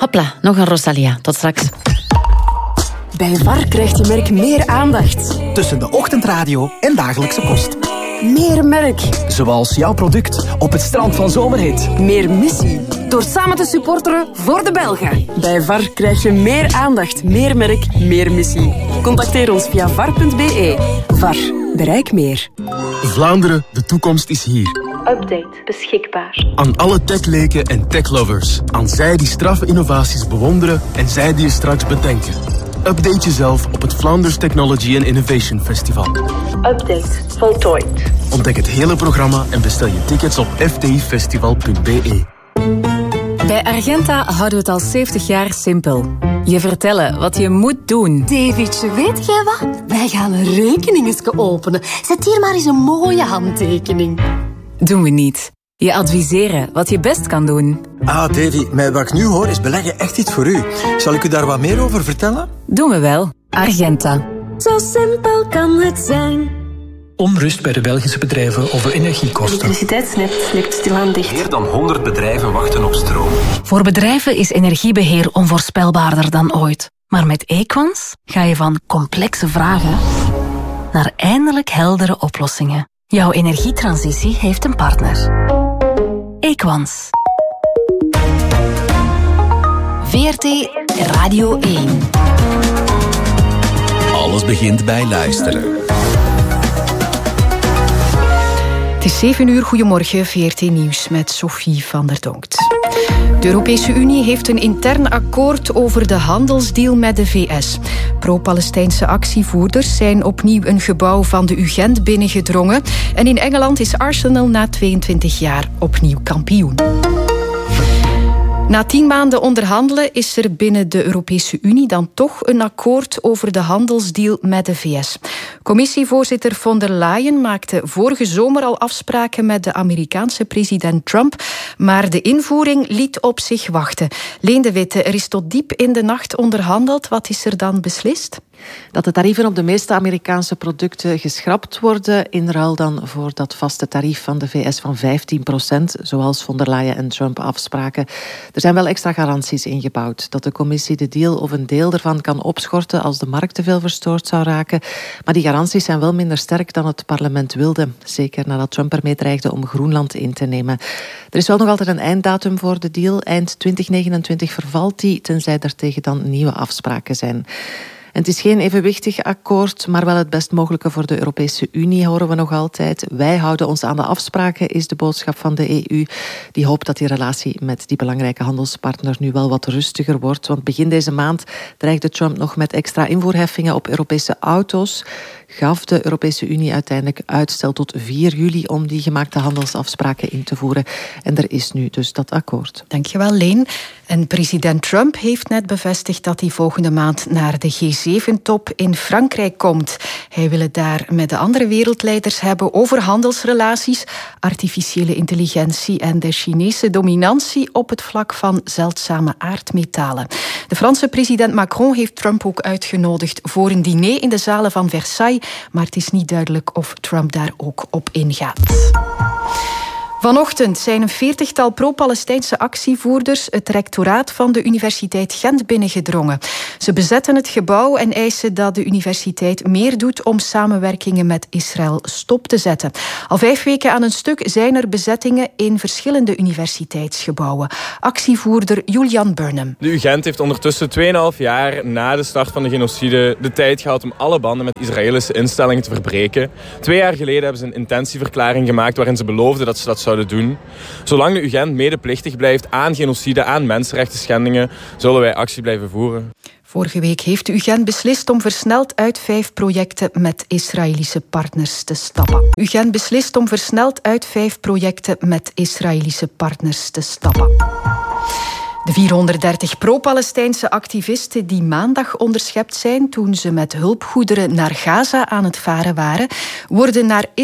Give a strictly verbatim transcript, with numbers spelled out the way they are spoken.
Hopla, nog een Rosalia. Tot straks. Bij V A R krijgt je merk meer aandacht. Tussen de ochtendradio en dagelijkse kost. Meer merk. Zoals jouw product op het strand van Zomerhit. Meer missie. Door samen te supporteren voor de Belgen. Bij V A R krijg je meer aandacht, meer merk, meer missie. Contacteer ons via var.be. V A R. Bereik meer. Vlaanderen, de toekomst is hier. Update beschikbaar. Aan alle techleken en techlovers. Aan zij die straffe innovaties bewonderen en zij die je straks bedenken. Update jezelf op het Flanders Technology and Innovation Festival. Update voltooid. Ontdek het hele programma en bestel je tickets op f t i festival punt b e. Bij Argenta houden we het al zeventig jaar simpel. Je vertellen wat je moet doen. Davidje, weet jij wat? Wij gaan een rekeningetje openen. Zet hier maar eens een mooie handtekening. Doen we niet. Je adviseren wat je best kan doen. Ah, Davy, met wat ik nu hoor is beleggen echt iets voor u. Zal ik u daar wat meer over vertellen? Doen we wel. Argenta. Zo simpel kan het zijn. Onrust bij de Belgische bedrijven over energiekosten. Het elektriciteitsnet ligt stilaan dicht. Meer dan honderd bedrijven wachten op stroom. Voor bedrijven is energiebeheer onvoorspelbaarder dan ooit. Maar met Equans ga je van complexe vragen naar eindelijk heldere oplossingen. Jouw energietransitie heeft een partner. Equans. V R T Radio één. Alles begint bij luisteren. Het is zeven uur, goedemorgen, V R T Nieuws met Sophie van der Donkt. De Europese Unie heeft een intern akkoord over de handelsdeal met de V S. Pro-Palestijnse actievoerders zijn opnieuw een gebouw van de U Gent binnengedrongen. En in Engeland is Arsenal na tweeëntwintig jaar opnieuw kampioen. Na tien maanden onderhandelen is er binnen de Europese Unie dan toch een akkoord over de handelsdeal met de V S. Commissievoorzitter von der Leyen maakte vorige zomer al afspraken met de Amerikaanse president Trump, maar de invoering liet op zich wachten. Leen de Witte, er is tot diep in de nacht onderhandeld. Wat is er dan beslist? Dat de tarieven op de meeste Amerikaanse producten geschrapt worden in ruil dan voor dat vaste tarief van de V S van vijftien procent, zoals von der Leyen en Trump afspraken. Er zijn wel extra garanties ingebouwd dat de commissie de deal of een deel ervan kan opschorten als de markt te veel verstoord zou raken. Maar die garanties zijn wel minder sterk dan het parlement wilde, zeker nadat Trump ermee dreigde om Groenland in te nemen. Er is wel nog altijd een einddatum voor de deal. Eind twintig negenentwintig vervalt die, tenzij er tegen dan nieuwe afspraken zijn. En het is geen evenwichtig akkoord, maar wel het best mogelijke voor de Europese Unie, horen we nog altijd. Wij houden ons aan de afspraken, is de boodschap van de E U. Die hoopt dat die relatie met die belangrijke handelspartner nu wel wat rustiger wordt. Want begin deze maand dreigde Trump nog met extra invoerheffingen op Europese auto's. Gaf de Europese Unie uiteindelijk uitstel tot vier juli om die gemaakte handelsafspraken in te voeren. En er is nu dus dat akkoord. Dankjewel, Leen. En president Trump heeft net bevestigd dat hij volgende maand naar de G zeven top in Frankrijk komt. Hij wil het daar met de andere wereldleiders hebben over handelsrelaties, artificiële intelligentie en de Chinese dominantie op het vlak van zeldzame aardmetalen. De Franse president Macron heeft Trump ook uitgenodigd voor een diner in de zalen van Versailles, maar het is niet duidelijk of Trump daar ook op ingaat. Vanochtend zijn een veertigtal pro-Palestijnse actievoerders het rectoraat van de Universiteit Gent binnengedrongen. Ze bezetten het gebouw en eisen dat de universiteit meer doet om samenwerkingen met Israël stop te zetten. Al vijf weken aan een stuk zijn er bezettingen in verschillende universiteitsgebouwen. Actievoerder Julian Burnham. De U Gent heeft ondertussen tweeënhalf jaar na de start van de genocide de tijd gehad om alle banden met Israëlische instellingen te verbreken. Twee jaar geleden hebben ze een intentieverklaring gemaakt waarin ze beloofden dat ze dat zouden doen. Zolang de U Gent medeplichtig blijft aan genocide, aan mensenrechten schendingen, zullen wij actie blijven voeren. Vorige week heeft de U Gent beslist om versneld uit vijf projecten met Israëlische partners te stappen. U Gent beslist om versneld uit vijf projecten met Israëlische partners te stappen. De vierhonderddertig pro-Palestijnse activisten die maandag onderschept zijn toen ze met hulpgoederen naar Gaza aan het varen waren, worden naar